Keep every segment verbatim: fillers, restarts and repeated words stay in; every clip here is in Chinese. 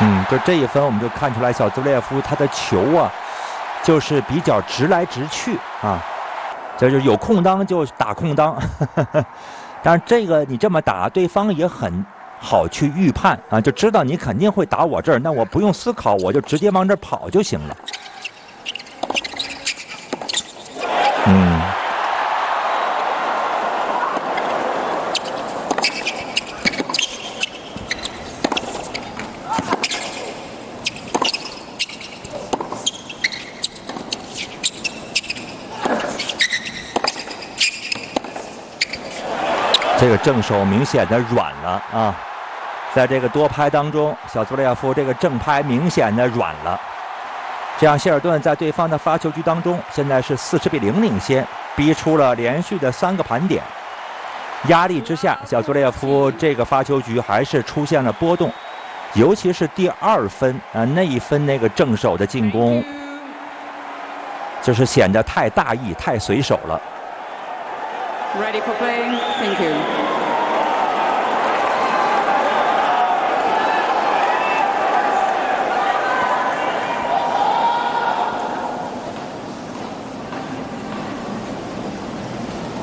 嗯，就这一分我们就看出来，小兹列夫他的球啊，就是比较直来直去啊，就是有空当就打空当。但是这个你这么打，对方也很好去预判啊，就知道你肯定会打我这儿，那我不用思考，我就直接往这儿跑就行了。嗯。这个正手明显的软了啊，在这个多拍当中，小兹列夫这个正拍明显的软了。这样，谢尔顿在对方的发球局当中，现在是四十比零领先，逼出了连续的三个盘点。压力之下，小兹列夫这个发球局还是出现了波动，尤其是第二分啊，那一分那个正手的进攻，就是显得太大意、太随手了。 Ready for playing. Thank you.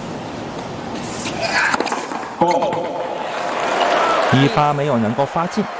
Oh. 一发没有能够发进。